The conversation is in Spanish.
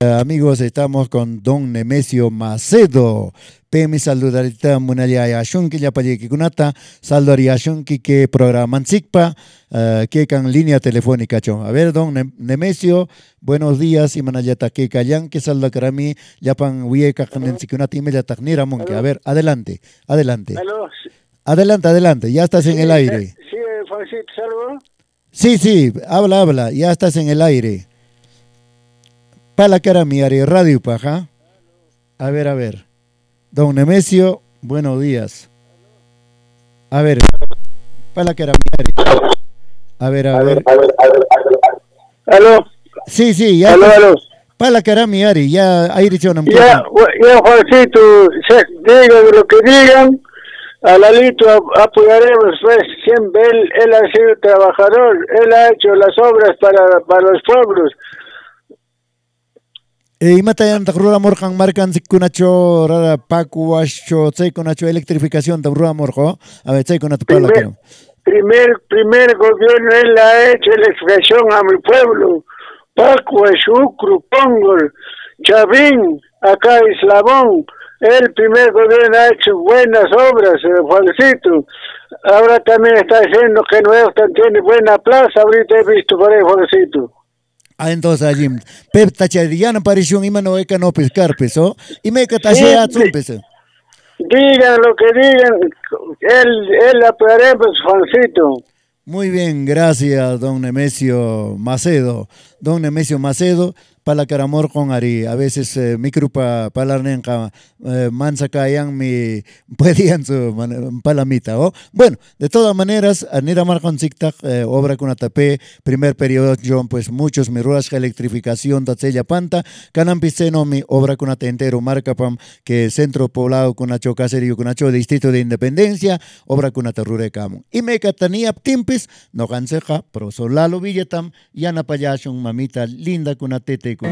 Amigos, estamos con don Nemesio Macedo. Pemi saludarita munaya shunki ya que kunata saludaria shunki que programan sikpa que kan línea telefónica chon. A ver, don Nemesio, buenos días y manayata que kayan que saludarami yapan wieka kanen sikunati media taknira monke. A ver, adelante, adelante. ¿Aló? Adelante, adelante, ya estás en el aire. Sí, Juancito, ¿salvo? Sí, sí, habla, ya estás en el aire. Para cara mi área radio, paja. A ver. Don Nemesio, buenos días. A ver, para cara mi área. A ver. ¿Aló? Sí, ya. ¿Aló? Para cara mi área, ya aire chonam. Ya, Juancito, digan lo que digan, a Lalito apoyaremos, pues, siempre él ha sido trabajador, él ha hecho las obras para los pueblos. Imatayan takrura morjan marcan sikunacho rara pakuasho kunacho electrificación takrura morjo. A ver, kunat pala quiero. Primer gobierno él ha hecho electrificación a mi pueblo. Pacuasho, Crupongol, Chavín, acá Islabón. El primer gobierno ha hecho buenas obras, Juancito. Ahora también está diciendo que Nueva tiene buena plaza. Ahorita he visto por ahí, Juancito. Entonces allí, Pep Tachariana pareció un imano eka no pescar, peso, y me catachea peso. Digan lo que digan, él apoyaremos, Juancito. Muy bien, gracias, don Nemesio Macedo. Don Nemesio Macedo, para caramor con Ari. A veces mi grupa palarnenca mansa cayan mi pedían su palamita. ¿Oh? Bueno, de todas maneras, Anira Marcon Zigtag, obra con ATP, primer periodo, John, pues muchos mi ruas electrificación de Panta, Canam Piceno, mi obra con entero, Marcapam, que centro poblado con Nacho Caserío, con Nacho Distrito de Independencia, obra con Atarrure Camo. Y me catanía Timpis, no canseja, pero solalo billetam, yana payashon, mamita linda con tete.